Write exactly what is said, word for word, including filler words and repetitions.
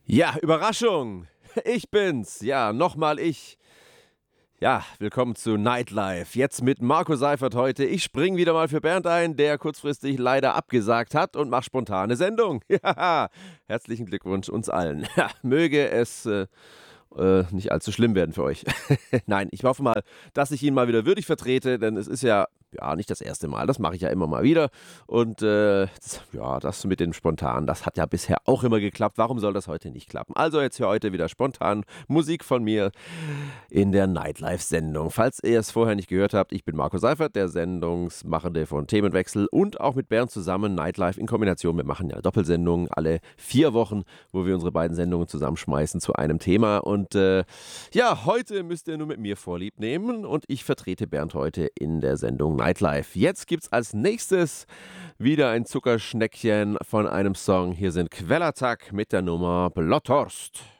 Ja, Überraschung. Ich bin's. Ja, nochmal ich. Ja, willkommen zu Nightlife. Jetzt mit Marco Seifert heute. Ich spring wieder mal für Bernd ein, der kurzfristig leider abgesagt hat und mach spontane Sendung. Ja, herzlichen Glückwunsch uns allen. Ja, möge es äh, äh, nicht allzu schlimm werden für euch. Nein, ich hoffe mal, dass ich ihn mal wieder würdig vertrete, denn es ist ja ja, nicht das erste Mal, das mache ich ja immer mal wieder. Und äh, das, ja, das mit dem Spontan, das hat ja bisher auch immer geklappt. Warum soll das heute nicht klappen? Also jetzt hier heute wieder spontan Musik von mir in der Nightlife-Sendung. Falls ihr es vorher nicht gehört habt, ich bin Marco Seifert, der Sendungsmachende von Themenwechsel und auch mit Bernd zusammen Nightlife in Kombination. Wir machen ja Doppelsendungen alle vier Wochen, wo wir unsere beiden Sendungen zusammenschmeißen zu einem Thema. Und äh, ja, heute müsst ihr nur mit mir Vorlieb nehmen und ich vertrete Bernd heute in der Sendung Nightlife. Jetzt gibt's als nächstes wieder ein Zuckerschneckchen von einem Song. Hier sind Quellattack mit der Nummer Blotthorst.